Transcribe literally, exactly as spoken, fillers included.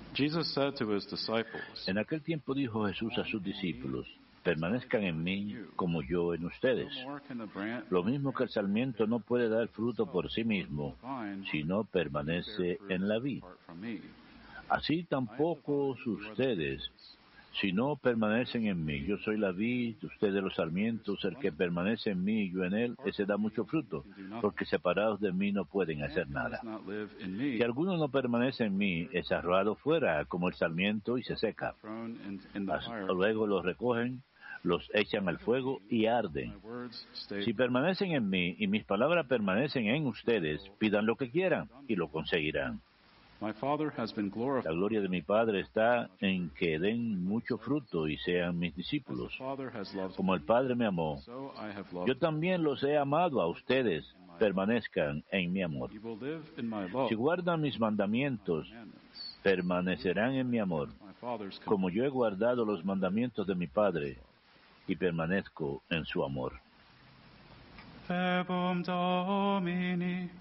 Jesus said to his disciples, En aquel tiempo dijo Jesús a sus discípulos, permanezcan en mí como yo en ustedes. "No more can the branch Lo mismo que el sarmiento no puede dar fruto por sí mismo, si no permanece en la vid. apart from me. Así tampoco ustedes, si no permanecen en mí. Yo soy la vid, ustedes los sarmientos. El que permanece en mí y yo en él, ese da mucho fruto, porque separados de mí no pueden hacer nada. Does not live in me, Si alguno no permanece en mí, es arrojado fuera como el sarmiento y se seca. thrown in, in the Hasta fire. luego los recogen, los echan al fuego y arden. My words stay Si permanecen en mí y mis palabras permanecen en ustedes, pidan lo que quieran y lo conseguirán. My Father has been La glorified. gloria de mi Padre está en que den mucho fruto y sean mis As the discípulos. Father has loved Como el Padre me amó, so I have yo loved. también los he amado a ustedes. Permanezcan en mi amor. You will live in my love. Si guardan mis mandamientos, Commandments. permanecerán en mi amor, My Father's como yo he guardado los mandamientos de mi Padre y permanezco en su amor. Verbum Domini.